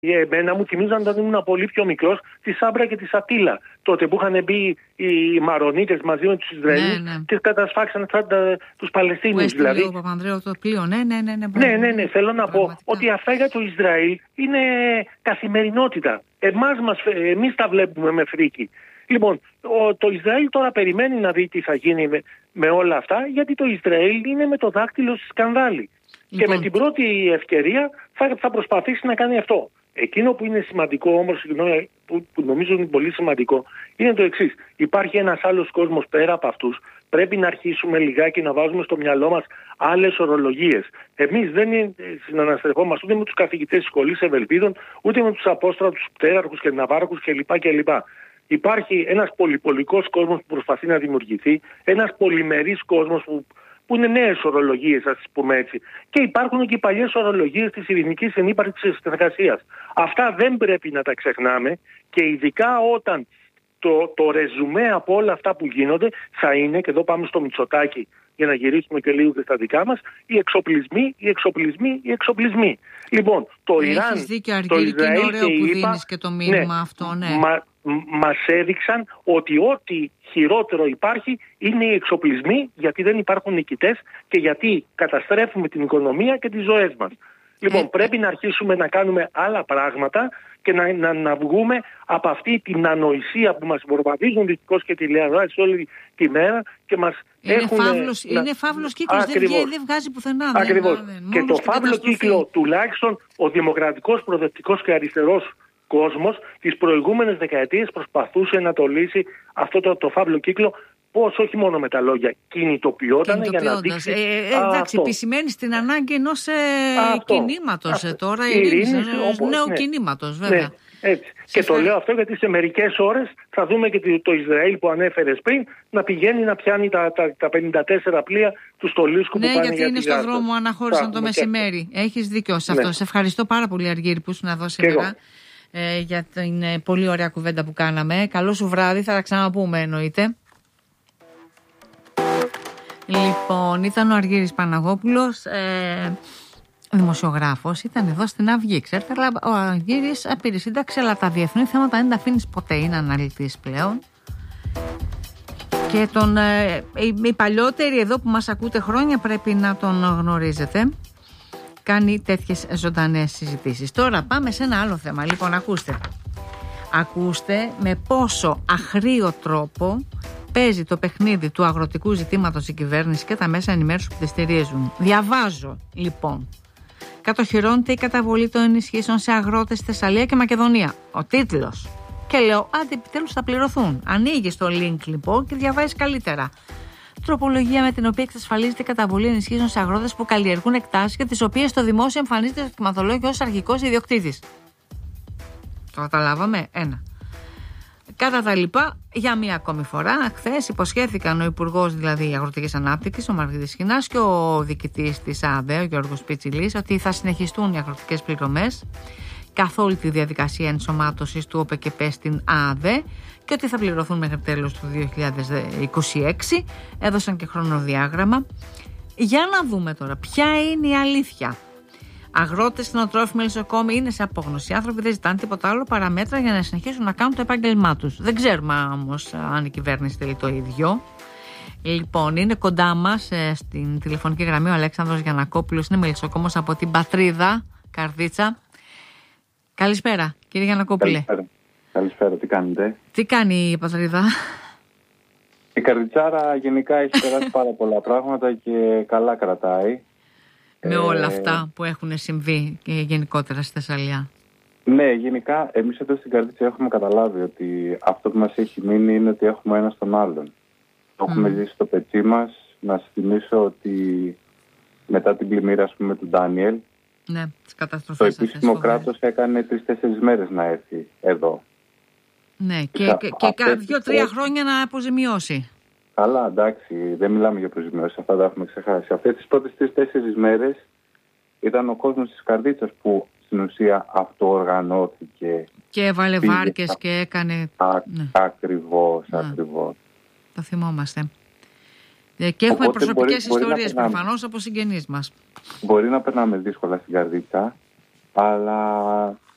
Εμένα μου θυμίζαν όταν ήμουν πολύ πιο μικρός τη Σάμπρα και τη Σατήλα. Τότε που είχαν μπει οι Μαρονίτες μαζί με τους Ισραηλούς και κατασφάξαν τους Παλαιστίνιους. Δηλαδή. Ο Παπανδρέου το πλοίο, Ναι. Θέλω να πω ότι αυτά για το Ισραήλ είναι καθημερινότητα. Εμείς τα βλέπουμε με φρίκι. Λοιπόν, το Ισραήλ τώρα περιμένει να δει τι θα γίνει με όλα αυτά, γιατί το Ισραήλ είναι με το δάκτυλο στη σκανδάλη. Λοιπόν. Και με την πρώτη ευκαιρία θα προσπαθήσει να κάνει αυτό. Εκείνο που είναι σημαντικό όμως, που νομίζω είναι πολύ σημαντικό, είναι το εξής. Υπάρχει ένας άλλος κόσμος πέρα από αυτούς. Πρέπει να αρχίσουμε λιγάκι να βάζουμε στο μυαλό μας άλλες ορολογίες. Εμείς δεν συναναστρεφόμαστε ούτε με τους καθηγητές της σχολής Ευελπίδων, ούτε με τους απόστρατους πτέραρχους και ναυάρχους κλπ. Υπάρχει ένας πολυπολικός κόσμος που προσπαθεί να δημιουργηθεί, ένας πολυμερής κόσμος που είναι νέες ορολογίες, ας πούμε έτσι. Και υπάρχουν και οι παλιές ορολογίες της ειρηνικής συνύπαρξης συνεργασίας. Αυτά δεν πρέπει να τα ξεχνάμε, και ειδικά όταν το ρεζουμέ από όλα αυτά που γίνονται θα είναι, και εδώ πάμε στο Μητσοτάκη για να γυρίσουμε και λίγο και στα δικά μας, οι εξοπλισμοί. Λοιπόν, το Ιράν, το Ισραήλ και η ΗΠΑ και το μήνυμα αυτό, μας έδειξαν ότι ό,τι χειρότερο υπάρχει είναι οι εξοπλισμοί, γιατί δεν υπάρχουν νικητές και γιατί καταστρέφουμε την οικονομία και τις ζωές μας. Λοιπόν, πρέπει να αρχίσουμε να κάνουμε άλλα πράγματα και να βγούμε από αυτή την ανοησία που μας προβαδίζουν δυστυχώς και τηλεοράση όλη τη μέρα και μας έχουν... Είναι φαύλος κύκλος, δεν βγάζει πουθενά. Ακριβώς. Και το φαύλο κύκλο, τουλάχιστον ο δημοκρατικός, προοδευτικός και αριστερός κόσμος τις προηγούμενες δεκαετίες προσπαθούσε να το λύσει αυτό το φαύλο κύκλο. Πώς, όχι μόνο με τα λόγια, κινητοποιόταν για να δείξει. Εντάξει, επισημαίνει την ανάγκη ενός κινήματος τώρα, νέου κινήματος, βέβαια. Ναι, έτσι. Και το λέω αυτό γιατί σε μερικές ώρες θα δούμε και το Ισραήλ που ανέφερες πριν να πηγαίνει να πιάνει τα 54 πλοία του Στολίσκου που πάνε για τη Γάζα. Ναι, γιατί είναι στο δρόμο, αναχώρησαν το μεσημέρι. Έχεις δίκιο σε αυτό. Σε ευχαριστώ πάρα πολύ, Αργύρη, που ήσουν εδώ σήμερα. Για την πολύ ωραία κουβέντα που κάναμε. Καλό σου βράδυ, θα τα ξαναπούμε εννοείται. Λοιπόν, ήταν ο Αργύρης Παναγόπουλος, δημοσιογράφος, ήταν εδώ στην Αυγή, ξέρετε, αλλά ο Αργύρης πήρε σύνταξη, αλλά τα διεθνή θέματα δεν τα αφήνεις ποτέ, είναι αναλυτής πλέον. Και οι παλιότεροι εδώ που μας ακούτε χρόνια πρέπει να τον γνωρίζετε. Κάνει τέτοιες ζωντανές συζητήσεις. Τώρα πάμε σε ένα άλλο θέμα. Λοιπόν, ακούστε με πόσο αχρίο τρόπο παίζει το παιχνίδι του αγροτικού ζητήματος η κυβέρνηση και τα μέσα ενημέρωσης που τη στηρίζουν. Διαβάζω, λοιπόν. Κατοχυρώνεται η καταβολή των ενισχύσεων σε αγρότες στη Θεσσαλία και Μακεδονία. Ο τίτλος. Και λέω, άντε επιτέλους θα πληρωθούν. Ανοίγεις το link λοιπόν και διαβάζεις καλύτερα. Τροπολογία με την οποία εξασφαλίζεται η καταβολή ενισχύσεων σε αγρότες που καλλιεργούν εκτάσεις και τις οποίες στο δημόσιο εμφανίζεται στο κτηματολόγιο ως αρχικός ιδιοκτήτης. Το καταλάβαμε. Ένα. Κατά τα λοιπά, για μία ακόμη φορά, χθες υποσχέθηκαν ο Υπουργός δηλαδή Αγροτικής Ανάπτυξης, ο Μαργαρίτης Χινάς, και ο διοικητής της ΑΑΔΕ, ο Γιώργος Πιτσιλής, ότι θα συνεχιστούν οι αγροτικές πληρωμές καθ' όλη τη διαδικασία ενσωμάτωσης του ΟΠΕΚΕΠ στην ΑΑΔΕ και ότι θα πληρωθούν μέχρι τέλος του 2026. Έδωσαν και χρονοδιάγραμμα. Για να δούμε τώρα ποια είναι η αλήθεια. Αγρότες, κτηνοτρόφοι, μελισσοκόμοι είναι σε απόγνωση. Οι άνθρωποι δεν ζητάνε τίποτα άλλο παρά μέτρα για να συνεχίσουν να κάνουν το επάγγελμά τους. Δεν ξέρουμε όμως αν η κυβέρνηση θέλει το ίδιο. Λοιπόν, είναι κοντά μας στην τηλεφωνική γραμμή ο Αλέξανδρος Γιαννακόπουλος, είναι μελισσοκόμος από την Πατρίδα, Καρδίτσα. Καλησπέρα, κύριε Γιαννακόπουλε. Καλησπέρα, τι κάνετε? Τι κάνει η Πατρίδα? Η Καρδιτσάρα γενικά έχει περάσει πάρα πολλά πράγματα και καλά κρατάει. Με όλα αυτά που έχουν συμβεί και γενικότερα στη Θεσσαλία. Ναι, γενικά εμείς εδώ στην Καρδίτσα έχουμε καταλάβει ότι αυτό που μας έχει μείνει είναι ότι έχουμε ένα τον άλλον. Το έχουμε ζήσει στο πετσί μας. Να σας θυμίσω ότι μετά την πλημμύρα, ας πούμε, του Ντάνιελ, ναι, τις καταστροφές, το επίσημο κράτος έκανε 3-4 μέρες να έρθει εδώ. Ναι, και 2-3 χρόνια να αποζημιώσει. Καλά, εντάξει, δεν μιλάμε για αποζημιώσεις, αυτά τα έχουμε ξεχάσει. Αυτές τις πρώτες 3-4 μέρες ήταν ο κόσμος της Καρδίτσας που στην ουσία αυτοοργανώθηκε. Και έβαλε βάρκες και έκανε... Ακριβώς. Το θυμόμαστε. Και έχουμε προσωπικές ιστορίες προφανώς από συγγενείς μας. Μπορεί να περνάμε δύσκολα στην Καρδίτσα, αλλά